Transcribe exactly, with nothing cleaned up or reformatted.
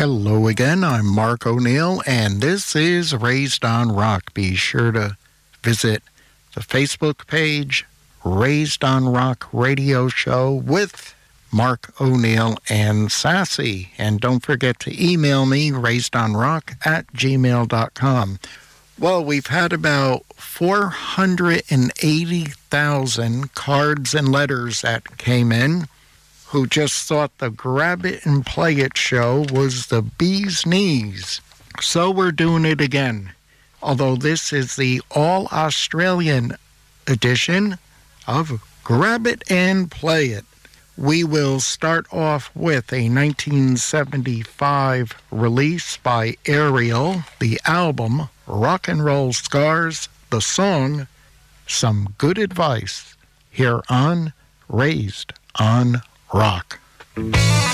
Hello again, I'm Mark O'Neill, and this is Raised on Rock. Be sure to visit the Facebook page, Raised on Rock Radio Show with Mark O'Neill and Sassy. And don't forget to email me, raisedonrock at gmail dot com. Well, we've had about four hundred eighty thousand cards and letters that came in who just thought the Grab It and Play It show was the bee's knees. So we're doing it again. Although this is the all-Australian edition of Grab It and Play It. We will start off with a nineteen seventy-five release by Ariel, the album Rock and Roll Scars, the song Some Good Advice, here on Raised on Rock.